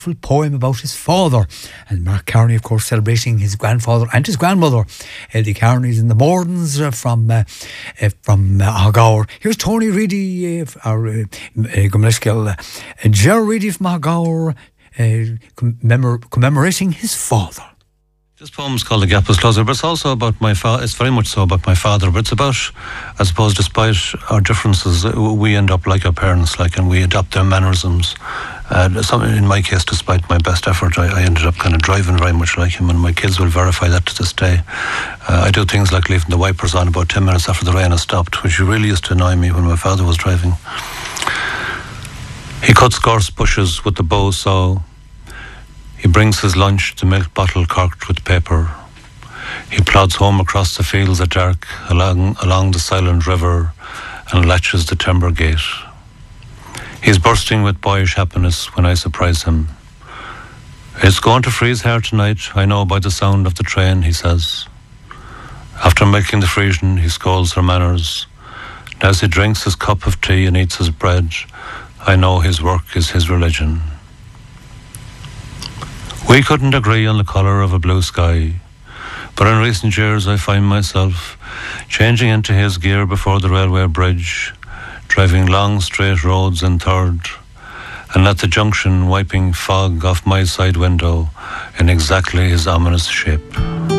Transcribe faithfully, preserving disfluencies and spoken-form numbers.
full poem about his father. And Mark Carney, of course, celebrating his grandfather and his grandmother, Eddie Carney's in the Mordens uh, from uh, uh, from uh, Agaur. Here's Tony Reedy, uh, our Gomleshkill, uh, uh, Ger Reedy from Agaur, uh, commemor- commemorating his father. This poem's called The Gap Was Closer, but it's also about my father. It's very much so about my father, but it's about, I suppose, despite our differences, we end up like our parents, like, and we adopt their mannerisms. Uh, some, in my case, despite my best effort, I, I ended up kind of driving very much like him, and my kids will verify that to this day. Uh, I do things like leaving the wipers on about ten minutes after the rain has stopped, which really used to annoy me when my father was driving. He cuts gorse bushes with the bow saw. He brings his lunch, the milk bottle corked with paper. He plods home across the fields at dark, along, along the silent river, and latches the timber gate. He's bursting with boyish happiness when I surprise him. It's going to freeze here tonight, I know by the sound of the train, he says. After milking the Frisian, he scolds her manners. And as he drinks his cup of tea and eats his bread, I know his work is his religion. We couldn't agree on the colour of a blue sky, but in recent years I find myself changing into his gear before the railway bridge, driving long straight roads in third, and at the junction wiping fog off my side window in exactly his ominous shape.